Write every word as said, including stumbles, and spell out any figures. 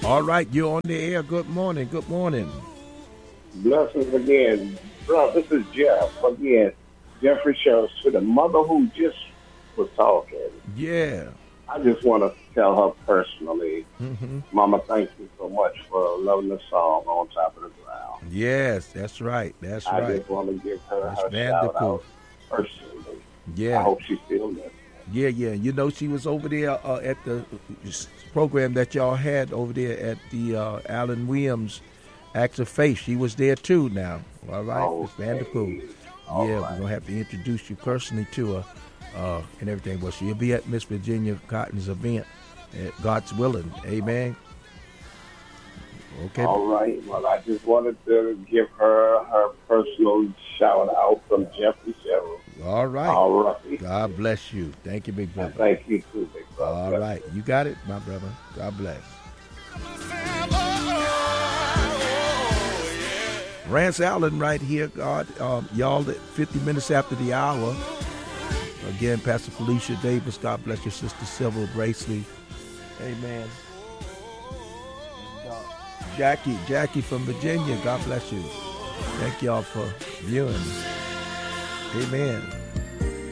All right, you're on the air. Good morning. Good morning. Blessings again. Bro, this is Jeff again. Jeffrey Shows to the mother who just was talking. Yeah. I just want to tell her personally, Mm-hmm. Mama, thank you so much for loving the song On Top of the Ground. Yes, that's right. That's I right. just want to give her That's her Vanderpool. shout out personally. Yeah. I hope she's still listening. Yeah, yeah. You know, she was over there uh, at the program that y'all had over there at the uh, Alan Williams Acts of Faith. She was there too now. All right, Okay. Miss Vanderpool. All Yeah, right. we're going to have to introduce you personally to her uh, and everything. But she'll be at Miss Virginia Cotton's event, at God's willing. Amen. Okay. All right. Well, I just wanted to give her her personal shout out from Jeffrey Sherrill. All right. All right. God bless you. Thank you, big brother. Thank you too, big brother. All right. You got it, my brother. God bless. Rance Allen right here, God. Um, y'all at fifty minutes after the hour. Again, Pastor Felicia Davis. God bless your sister, Sylvia Bracely. Amen. And, uh, Jackie, Jackie from Virginia. God bless you. Thank y'all for viewing. Amen.